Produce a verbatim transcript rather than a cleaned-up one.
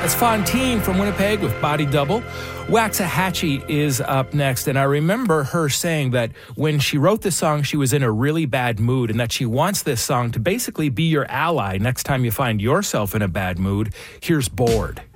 It's Fontaine from Winnipeg with Body Double. Waxahachie is up next, and I remember her saying that when she wrote this song, she was in a really bad mood, and that she wants this song to basically be your ally next time you find yourself in a bad mood. Here's Bored.